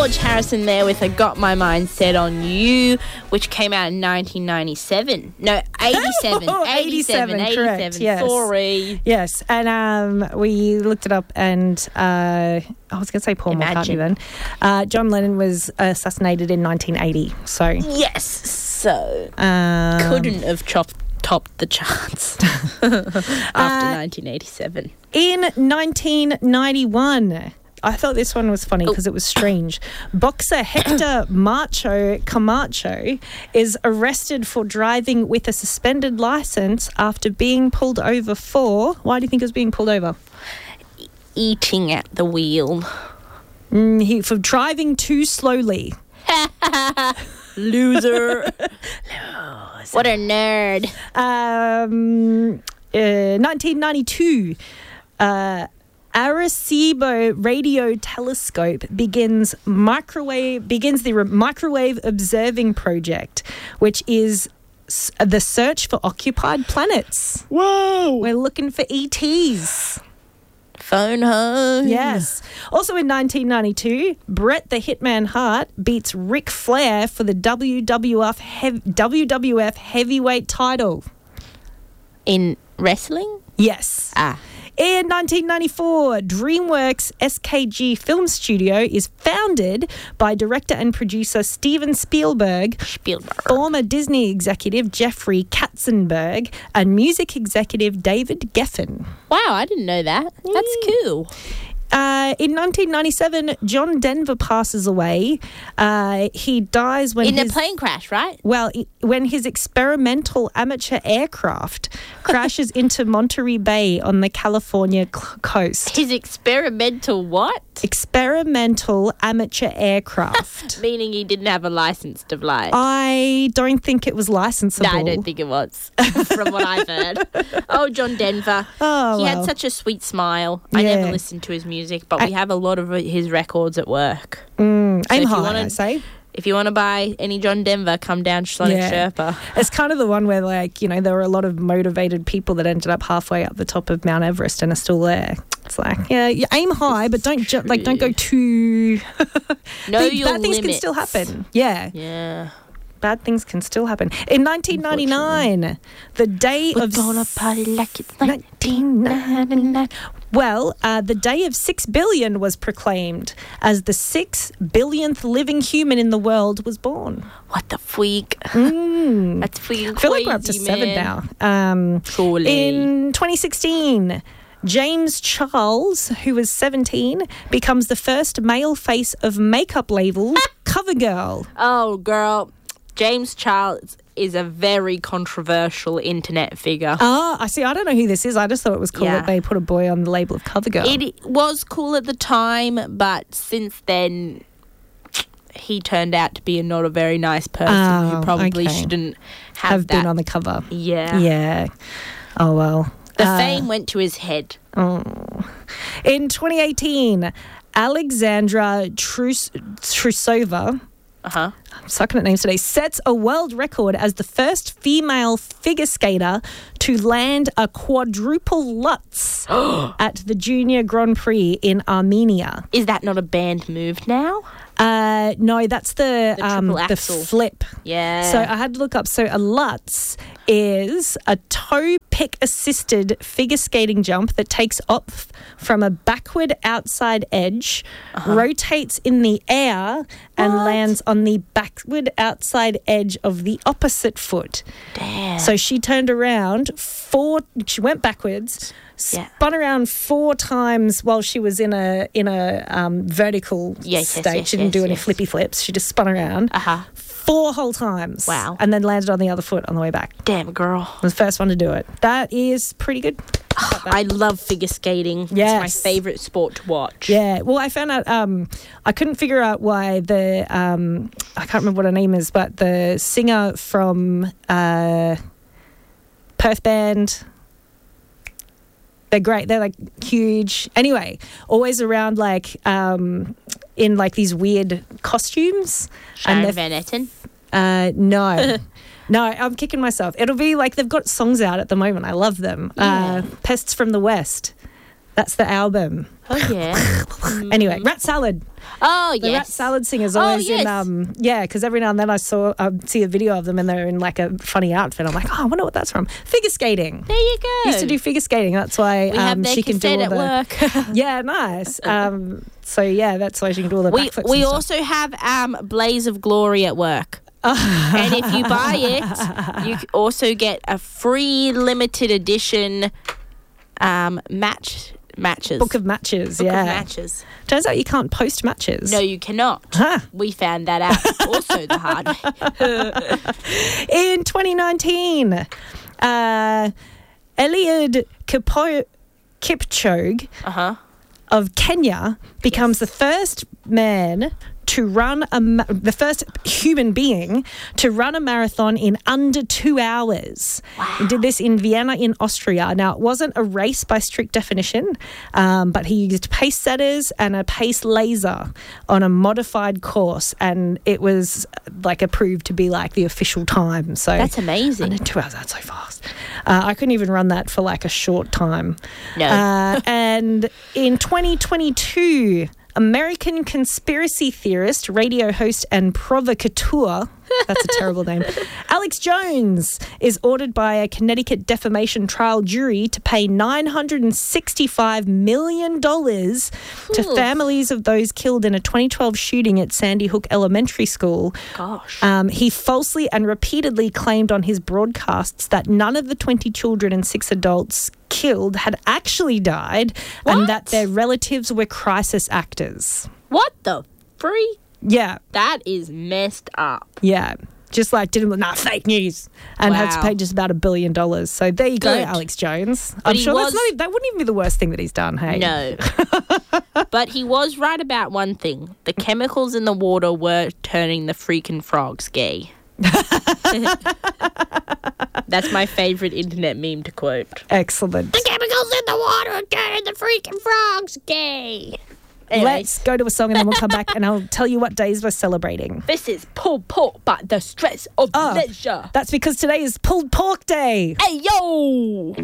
George Harrison there with I Got My Mind Set on You, which came out in 1997. No, 87. 87, correct, yes. Sorry. Yes, and we looked it up, and I was going to say Paul McCartney then. John Lennon was assassinated in 1980. So yes, so couldn't have topped the charts after 1987. In 1991... I thought this one was funny because it was strange. Boxer Hector Camacho is arrested for driving with a suspended license after being pulled over for... Why do you think he was being pulled over? Eating at the wheel. For driving too slowly. Loser. What a nerd. 1992... Arecibo Radio Telescope begins the Microwave Observing Project, which is the search for occupied planets. Whoa! We're looking for ETs. Phone home. Yes. Also in 1992, Bret the Hitman Hart beats Ric Flair for the WWF heavyweight title. In wrestling? Yes. In 1994, DreamWorks SKG Film Studio is founded by director and producer Steven Spielberg, former Disney executive Jeffrey Katzenberg, and music executive David Geffen. Wow, I didn't know that. That's cool. In 1997, John Denver passes away. He dies when in a plane crash, right? Well, when his experimental amateur aircraft crashes into Monterey Bay on the California coast. His experimental what? Experimental amateur aircraft. Meaning he didn't have a license to fly. I don't think it was licensable. No, I don't think it was, from what I've heard. Oh, John Denver. He had such a sweet smile. I never listened to his music, but we have a lot of his records at work. Aim high, I say. If you want to buy any John Denver, come down to Sonic Sherpa. It's kind of the one where, there were a lot of motivated people that ended up halfway up the top of Mount Everest and are still there. It's you aim high, but don't don't go too... Know your bad things can still happen. Yeah. Bad things can still happen. In 1999, the day We're gonna party like it's 1999. Well, the day of 6 billion was proclaimed as the 6 billionth living human in the world was born. What the freak? That's freaking crazy, I feel like we're up to 7 now. Surely. In 2016... James Charles, who was 17, becomes the first male face of makeup label CoverGirl. Oh, girl. James Charles is a very controversial internet figure. I see. I don't know who this is. I just thought it was cool that they put a boy on the label of CoverGirl. It was cool at the time, but since then he turned out to be not a very nice person who probably shouldn't have been on the cover. Yeah. Yeah. Oh, well. The fame went to his head. In 2018, Alexandra Trusova, I'm sucking at names today, sets a world record as the first female figure skater to land a quadruple Lutz at the Junior Grand Prix in Armenia. Is that not a banned move now? No, that's the flip. Yeah. So I had to look up. So a Lutz is a toe pick assisted figure skating jump that takes off from a backward outside edge, rotates in the air, and lands on the backward outside edge of the opposite foot. Damn. So she turned around she went backwards, spun around 4 times while she was in a vertical state. She didn't do any flippy flips. She just spun around 4 whole times. Wow. And then landed on the other foot on the way back. Damn, girl. I was the first one to do it. That is pretty good. I love figure skating. Yes. It's my favourite sport to watch. Yeah. Well, I found out, I couldn't figure out why I can't remember what her name is, but the singer from Perth band, they're great. They're huge. Anyway, always around in these weird costumes. Sharon Van Etten? No. No, I'm kicking myself. It'll be they've got songs out at the moment. I love them. Yeah. Pests from the West. That's the album. Oh, yeah. Anyway, Rat Salad. Oh, The Rat Salad Singer's always in, because every now and then I see a video of them and they're in like a funny outfit. I'm like, oh, I wonder what that's from. Figure skating. There you go. Used to do figure skating. That's why we have their she can do all at work. Yeah, nice. So yeah, that's why she can do all the backflips. We also have Blaze of Glory at work. And if you buy it, you also get a free limited edition matches. Book of matches, Book of matches. Turns out you can't post matches. No, you cannot. Huh. We found that out also the hard way. In 2019, Eliud Kipchoge of Kenya becomes the first man to run the first human being to run a marathon in under 2 hours. Wow. He did this in Vienna in Austria. Now, it wasn't a race by strict definition, but he used pace setters and a pace laser on a modified course, and it was like approved to be like the official time. So that's amazing. Under 2 hours, that's so fast. I couldn't even run that for like a short time. No. And in 2022, American conspiracy theorist, radio host, and provocateur, that's a terrible name, Alex Jones is ordered by a Connecticut defamation trial jury to pay $965 million to families of those killed in a 2012 shooting at Sandy Hook Elementary School. Gosh. He falsely and repeatedly claimed on his broadcasts that none of the 20 children and 6 adults killed had actually died and that their relatives were crisis actors. What the freak? Yeah. That is messed up. Yeah. Just like fake news, and had to pay just about $1 billion. So there you go, Alex Jones. I'm sure that wouldn't even be the worst thing that he's done, hey? No. But he was right about one thing. The chemicals in the water were turning the freaking frogs gay. That's my favourite internet meme to quote. Excellent. The chemicals in the water are turning the freaking frogs gay. Anyway. Let's go to a song and then we'll come back and I'll tell you what days we're celebrating. This is pulled pork by the stress of pleasure. That's because today is Pulled Pork Day. Hey, yo!